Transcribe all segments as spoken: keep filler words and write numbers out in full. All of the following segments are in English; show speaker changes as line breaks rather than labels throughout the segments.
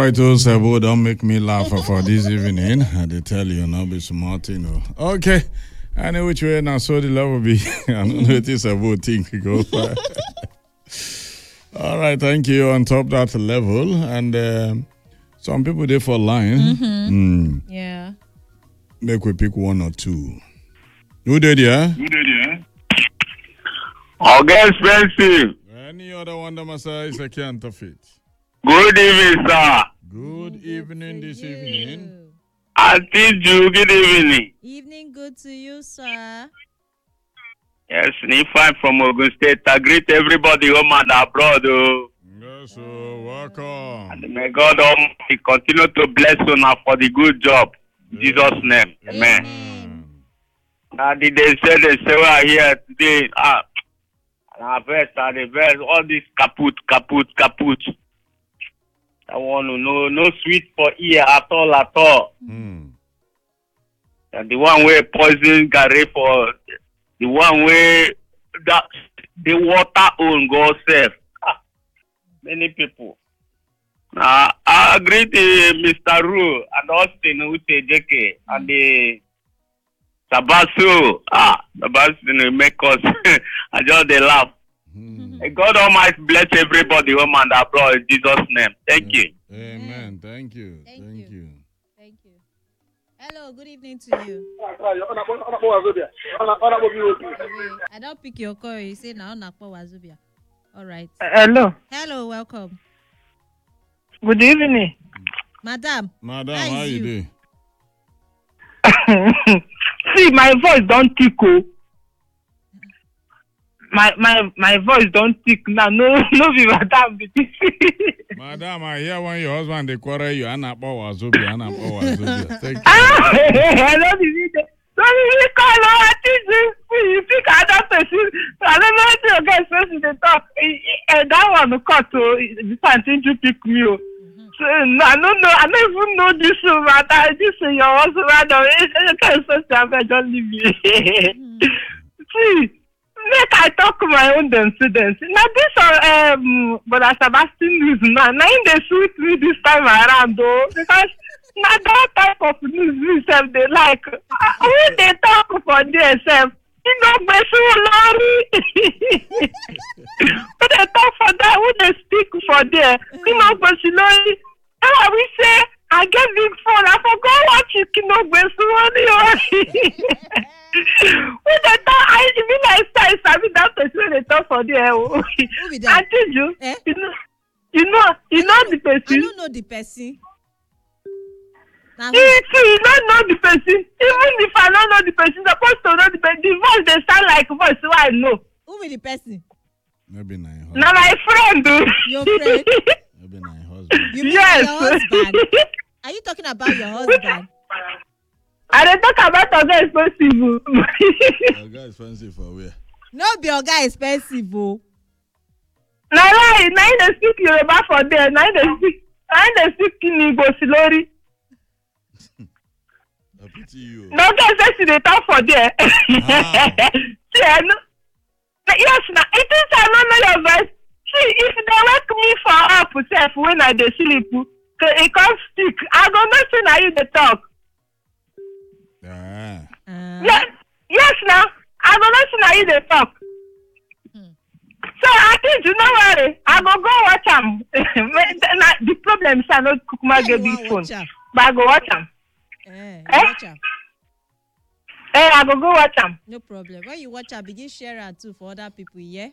right, oh, Sebo, don't make me laugh for this evening. I they tell you, no be smart, you know. Okay. I know which way now, so the level be. I don't know what is about think go for. All right, thank you. On top that level, and uh, some people there for line.
Mm-hmm.
Mm.
Yeah.
Make we pick one or two. Who did ya?
Who did ya? Okay, expensive.
Any other one that must is a counterfeit.
Good evening, sir.
Good, good evening this you. evening.
I think you good evening.
Evening good to you, sir.
Yes, Nifan from Ogun State. I greet everybody home and abroad. Oh.
Yes, sir. Welcome.
And may God Almighty continue to bless you now for the good job. In yes. Jesus' name. Amen. Amen. Now, did they say they say we are here today? Ah, our verse are the verse. All this kaput, kaput, kaput. I want to know no sweet for ear at all, at all.
Mm.
And the one way poison Gary for the one way that the water own God self. Ah, many people. Now I agree to Mister Ru and Austin Ute J K and the Sabasu. Ah, Sabasu make us I just they laugh. Mm. God Almighty bless everybody home and abroad in Jesus' name. Thank you.
Amen. Thank you.
Thank,
Thank you.
you. Thank you. Hello, good evening to you. I don't pick your call. You say now Nakpo Wazubia. All right.
Uh, hello.
Hello, welcome.
Good evening.
Madam.
Madam, how, how you doing?
See, my voice don't tickle. My my my voice don't tick now. No, no, be madam.
Madam, I hear when your husband they quarrel you. I'm not about Wazobia. I'm not about Wazobia. Thank you.
I don't need it. Don't even call her. You think other person? I don't know if you guys person they talk. And that one cut to this something to pick me. So I don't know. I don't even know this but I just say your husband. I don't. Can't say just leave me. See. Make I talk my own incidents. Now this are um but as Sebastian news now. Now in the suit me this time around though because now that type of news we self they like uh, who they talk for themselves. You know me so lorry. Who they talk for that, who they speak for there. You know but you know how we say I get big phone. I forgot what you know but so when they talk, I even like size, I mean that person when they talk for there. I tell you, eh? you know, you know, you know the person.
I don't know the person.
Now, you, you don't know the person. Even if I don't know the person, I'm supposed to know the person. The voice they sound like voice, so I know.
Who is the person?
Maybe my husband.
Now my friend.
Your friend?
Maybe my husband.
You mean
yes.
your husband? Are you talking about your husband?
I don't talk about Oga expensive.
Oga expensive for where?
No be Oga expensive. Oh.
No, no, now they speak Yoruba for there. Now they speak, now they speak in Igbo Silori.
I pity you.
No, Oga expensive they talk for there. Ah. See, I know. Yes, now it is I don't know your voice. See, if they wake me for up self when I dey sleep, it can't speak. I don't know say now you dey talk.
Ah.
Uh,
yes, yes, now I don't know now you dey talk. Hmm. So I think you know worry. I go go watch them. The problem is I not cook my get big phone, but I go watch them.
Eh,
eh?
watch them.
Eh, I go go watch them.
No problem. When you watch them, begin share it too for other people. Yeah.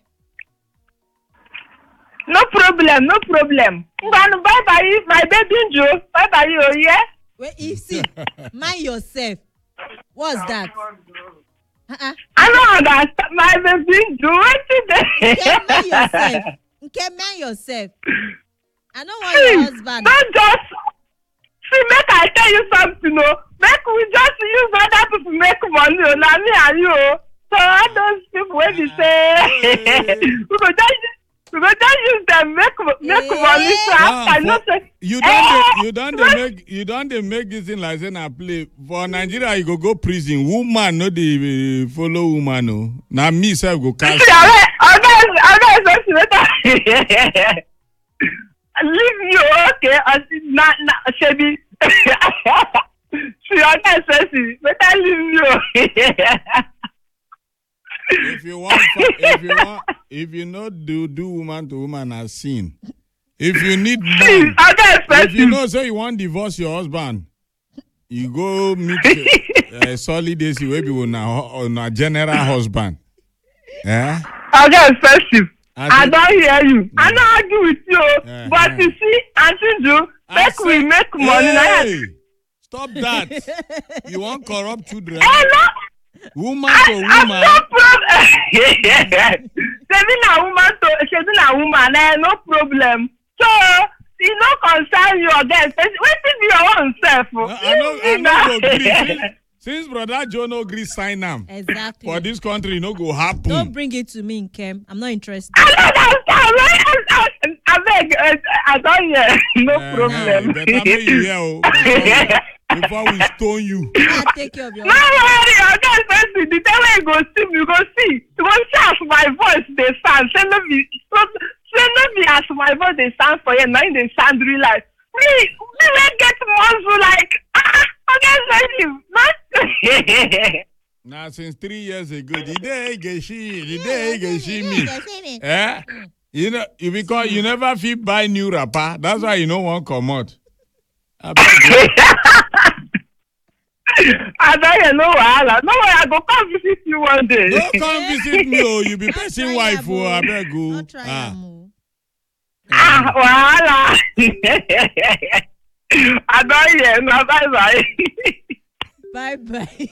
No problem, no problem. Bye bye, my baby Joe. Bye bye, oh yeah.
Wait, you see, mind yourself. What's that? Uh-uh.
I don't understand. My baby Joe. What today?
Okay, mind yourself. Okay, mind yourself. I don't want your husband.
Don't just see. Make I tell you something, no. Make we just use other people make money. Now me and you. So all those people when you say, we go just. We go just use them make make yeah. money so
ah,
I not say
you don't eh, you don't they make you don't they make this thing like saying I play for Nigeria you go go prison woman no dey uh, follow woman no now me self go catch.
See, I I I I leave you okay, uh, na na shebi. She unnecessary. Better leave you.
If you want, if you want, if you not do do woman to woman as sin. If you need man, if you know say you want divorce your husband, you go meet uh, solid days wey be on a general husband. Yeah.
I get expensive.
I,
I don't hear you. Mm. I don't argue with you. Uh, but uh, you see, Auntie Ju, make said, we make money.
Hey, stop that. You want corrupt children?
Hello?
Woman to woman.
No problem. She's a woman to she's a woman. Eh, no problem. So, you no concern you again. Wait till your own self.
No, I know. I know. Agree. Since brother Joe no agree sign them.
Exactly.
For this country, no go happen.
Don't bring it to me, Kem. I'm not interested.
I don't understand. I beg. I don't hear. No uh, problem.
Uh, better make you hear. Oh, before, before we stone you.
I take care of your.
No worry. I just said the time I go see, you go see. You go see as my voice they sound. Say no be. Say no be as my voice they sound for you. Now they sound real life. Me, me will get muscle like. Ah, okay, thank you. Not.
Now since three years ago, the day get she, the day get she me. Eh? You know, because you never fit buy new wrapper. That's why you don't want come out.
I don't hear no wahala. No way, I go come visit you one day.
Don't come visit me, oh, you be person wife, oh, I beg you.
Ah,
ah wahala. I don't hear, no, bye bye.
Bye bye.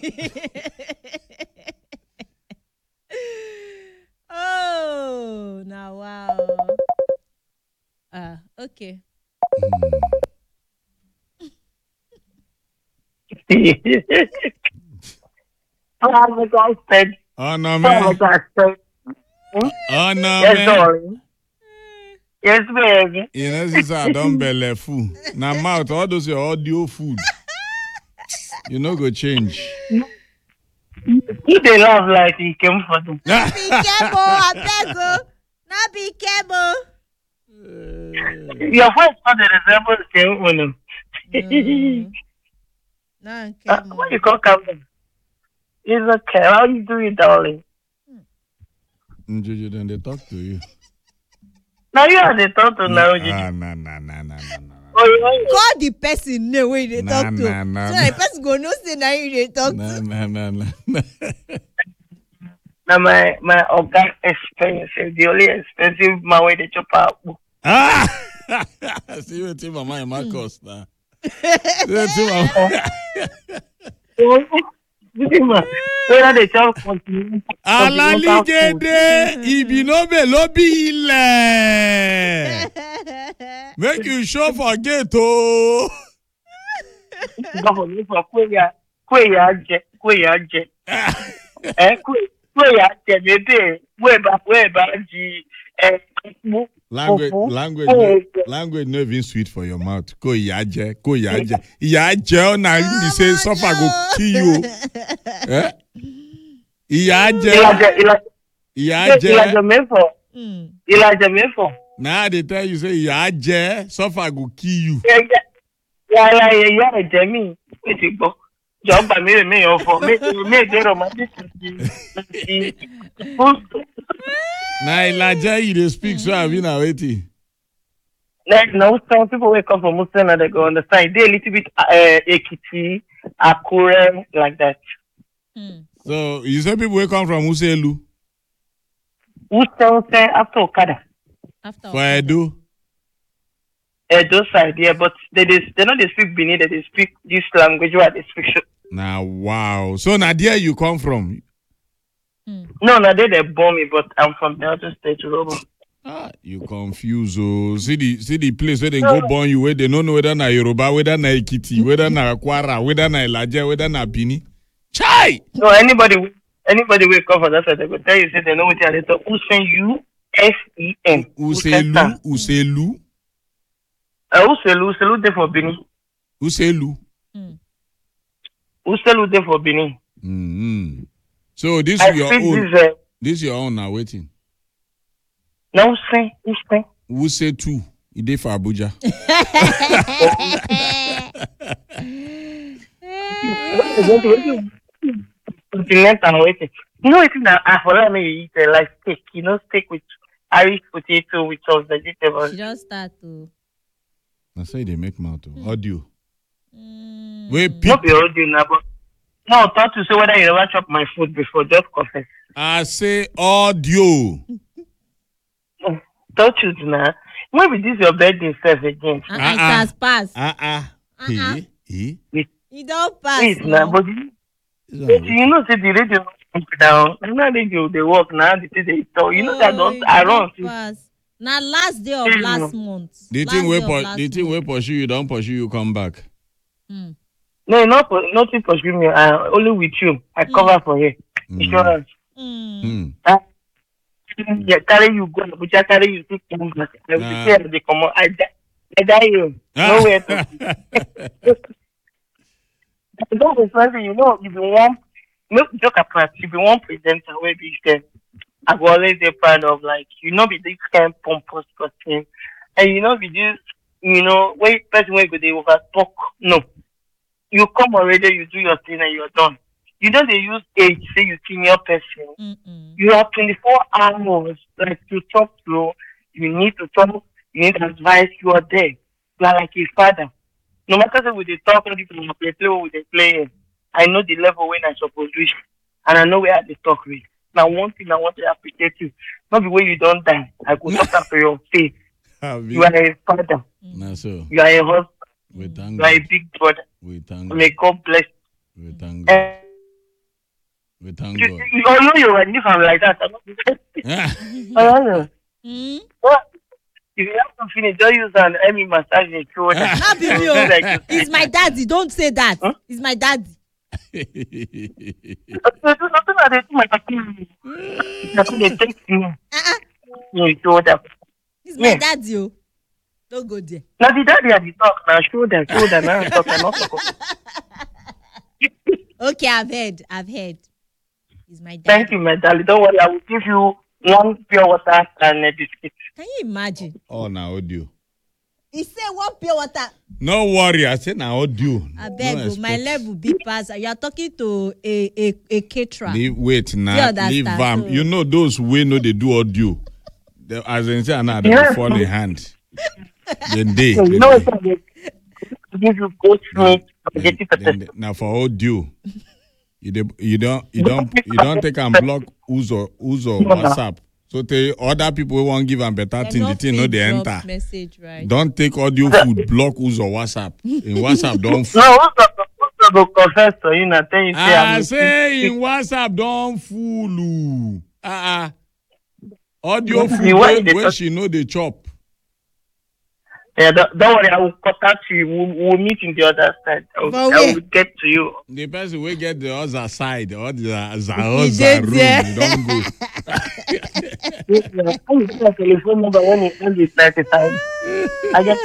Oh, now wow. Ah, uh, okay.
Oh my God, said.
Oh no, man.
Oh my God, said.
Oh no,
yes,
man.
Darling. Yes, baby.
You know, this is a dumb belly food. Now, mouth, all those your audio food. You know, go change.
He they love like he came for them.
Not be careful, I beg you. Not be careful.
Your voice for the resemble came on him.
No,
uh, what you call Cameron? It's okay. How you doing, darling?
Juju, then they talk to you.
Now you are the talk to now, Juju.
Ah, nah, nah, nah, nah, nah, nah.
Call the person name where they
nah,
talk to.
Nah, nah,
so
nah.
the person go no say now you they talk
nah,
to.
Nah, nah, nah, nah.
Now my my organ expensive, the only expensive man way they chop up.
Ah, see what team mama my cost now. See
mama. Where they chop continue.
Alaligede ibinobe lobi ile. Make you show for gate oh.
Go for for kweya kweya je kweya je. Eh kweya je bebe we ba we ba ji eh
language language no, language no even sweet for your mouth. Ko yaje ko yaje yaje na you say suffer go kill you. Eh? Yaje yaje
ilaje mefo ilaje mefo.
Now they tell you say yaje suffer go kill you.
Yeah, yeah, yeah, yeah, Jamie. Wait, you go. Job by me, me, or for me, me, they romantic.
Now, Elijah, you speak, so I've been waiting.
Like, no, some people wake up from Muslim and they go understand. They a little bit uh, Ekiti, Akure, like that.
Mm.
So, you say people wake up from Uselu?
Uselu, after Okada.
After
For
Edo?
Edo side, yeah, but they they, they know they speak Benin, that they speak this language where they speak.
Now, wow. So, now there you come from?
Hmm.
No, now they they born me, but I'm from Delta State, Robo.
Ah, you confuse. Oh, see the see the place where they no. go born you, where they don't know whether na Yoruba, whether na Ekiti, whether na Kwara, whether na Elijah, whether na Bini. Chai!
No, anybody anybody wake up for that side, they go tell you, say they know what they talk. Usen U S E N.
Uselu, Uselu.
Uh, Uselu, Uselu dey for Benin.
Uselu.
Mm.
Uselu dey for Benin.
Mm-hmm. So this is your own. This, uh, this your own now waiting.
No, Use, Use.
Use two. You did for Abuja.
Continental waiting. You know, it's that I follow me you eat uh, like steak. You know, steak with Irish potato with some vegetables.
She just start to.
I say they make mouth to audio.
Mm.
Wait,
Not
people.
be audio now, but no, thought to say whether you ever chop my food before. Just confess.
I say audio.
Thought you now. Maybe this your birthday self again.
Uh-uh,
Uh-uh.
it has passed.
Ah ah.
Uh-uh.
He he.
It don't pass.
Please
no.
now, but you, but you know, say the radio come down. You know, radio they work now. The thing they talk. You know that
Oh,
don't
it
I
don't
run.
pass. Now last day of
Mm.
last month.
The
Last
thing
day
we
of
pu-
last
the thing we
month.
pursue you, don't pursue you, come back.
Hmm.
No, not for nothing pursue me. Uh, only with you. I cover for you.
Mm.
Insurance.
Hmm.
Hmm.
Uh, yeah, carry you go. But I carry you to come back. I will
Nah.
say they come out. I die. I die you. Nowhere to. That is something you know. If you want, no joke apart. If you want presenter, where be there. I go always be proud of like you know be this kind of pompous person, and you know be this you know wait person where go they over talk. No, you come already, you do your thing and you're done. You know they use age say you senior person.
Mm-mm.
You have twenty-four hours like to talk to. You need to talk. You need advice. You are there. You are like a father. No matter if we dey talk, no people will play play what we dey play. I know the level when I suppose reach, and I know where I dey talk with. Now one thing I want to appreciate you. Not the way you don't die. I could talk after your face. You are a father.
Nah, so
You are a husband.
we thank
You are a
God.
big brother.
We thank
May
God.
God bless.
We thank God.
Eh,
We thank
you,
God.
you all know you are different like that. I'm not- I don't know.
Hmm.
What? If you have to finish, don't use an Emmy massage your shoulder.
Not be me, oh.
Like,
It's my daddy. Don't say that.
Huh?
It's my daddy.
nothing I dey do my pikin. Nothing they take me.
Uh-uh.
No, shoulder.
It's my
Yeah.
daddy. Oh. Don't go there.
Now the daddy at the talk now, shoulder, shoulder, now talk, I not talk.
Okay, I've heard. I've heard. He's my daddy.
Thank you, my darling. Don't worry, I will give you one pure water and a biscuit.
Can you imagine?
Oh, now audio.
He said one pure water.
No worry, I say now audio.
I beg
No
you, my
expect-
level be pass. You are talking to a a, a caterer.
Leave, wait now.
You understand,
Leave them.
so-
You know those way no they do audio. They, as in say now they
Yeah.
fall in hand. Then they.
So, you know what I'm saying? Give you goat meat,
then,
spaghetti
then,
pepper.
then, now for audio. You de, you don't you don't you don't take and block Uzo Uzo
No, no.
WhatsApp. So the other people who won't give them better
Dem
thing, the
no
thing no
fit
they
drop
enter.
Message, right?
Don't take audio food, block Uzo WhatsApp. In WhatsApp, don't f-
No, who's the who's the go confess to you now? Tell you say
I
I'm
say in WhatsApp, don't fool you. Uh-uh. Audio
What is
food
the way
where,
they
where
talk-
she know they chop.
Yeah, don't, don't worry, I will contact you. We'll, we'll meet in the other side. I will,
But
I
where?
will get to you.
The person will get the other side, or the other
He
other
did
room.
there.
You don't go.
I will get a telephone number when it ends with ninety-five. I get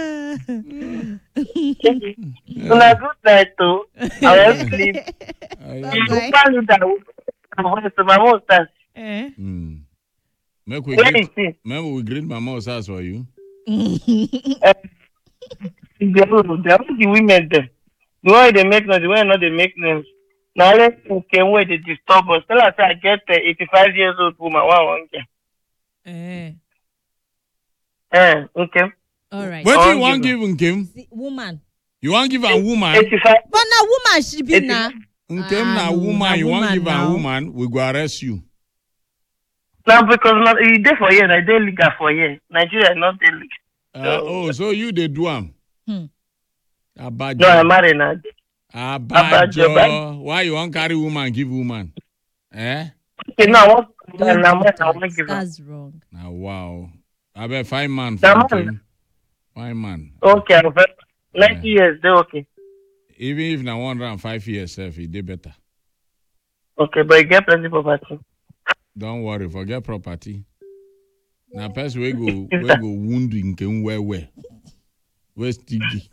so now good night too. I will sleep. You
Bye.
call you that. I'm going to my mom's house.
Eh?
Mm. Make we
Where
greet,
is he?
remember we greet my mom's house for you.
They're they're only the women there. The way they make noise, the way not they make names. Now let's okay, where they disturb us. Tell us I get uh, eighty-five years old woman. One one girl.
Eh.
Eh, okay.
All right.
What
Oh,
you want
give
give Nkem?
See, woman.
You want give a woman?
eighty-five.
But now woman she be
Eighty-
now.
Nkem
Ah,
na
no,
woman.
na
You want
woman
give a
now.
woman? We go arrest you.
Now because not you there for year, I dey legal for year. Nigeria not dey legal.
Uh, oh, so you they do am?
Hmm.
Abajo.
No, I'm married now.
Abajo.
Abajo.
Why you want carry woman give woman? Eh?
Okay, now what?
Don't
Now
do
what? I
that.
want give her.
That's wrong.
Now wow. I bet five man
Now,
for
man.
Nkem. Five man.
Okay, I'm very, ninety years. They okay.
Even if na one hundred and five years, self, it dey better.
Okay, but you get plenty property.
Don't worry, forget property. Now, person we go we go wound Nkem where where. Where sticky.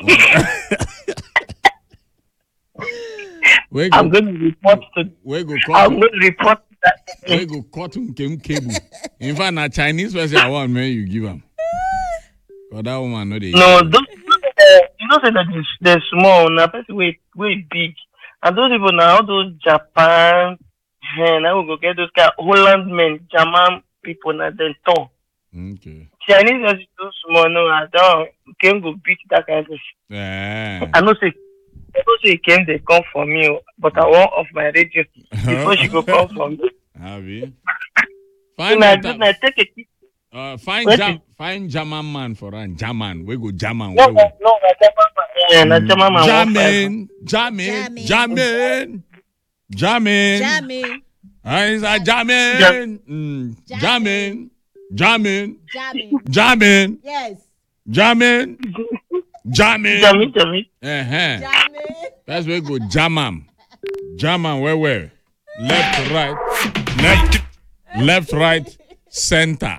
We
I'm
go
going to report to.
we go
I'm
cut
going to report that.
we go cut Nkem cable. In fact, na Chinese person I want man you give am. But that woman no dey.
No, those uh, you know say that they they're small. Now person way way big, and those people now all those Japan, and I will go get those kind of Holland men, German people now then tall.
Okay.
Chinese just too small. No, I don't can go beat that kind of.
Yeah.
I know say. I know say came they come for me, oh, but I want off my radio before she go come for me.
Have
Find I do I take a kiss.
Uh, find
Where
jam,
is-
find German man for an German. We go German.
No,
we
no,
go.
no, na German man. Yeah, na German man.
Jamming, jamming,
Jamming.
jamming, jamming.
Jamming.
Ah, is that jamming? Mm, jamming, jamming,
Jamming.
jamming,
Yes.
jamming, jamming.
Jammy, Jammy.
Uh-huh.
Jamming.
That's where we go German. German, where where? Left, right, left, left, right, center.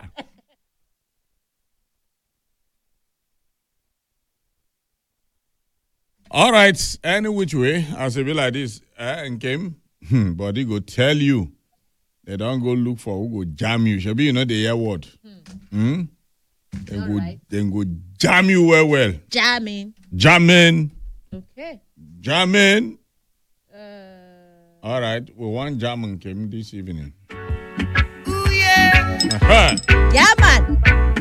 All right, any which way, as a be like this, eh, and came, hmm, but they go tell you. They don't go look for who go jam you. Shabi, you know the hear word. Hmm? They
All
go,
right.
they go jam you well, well.
Jamming.
Jamming,
Okay.
jamming.
Uh,
All right, we want jamming came this evening. Ooh, yeah. Uh-huh.
yeah, man.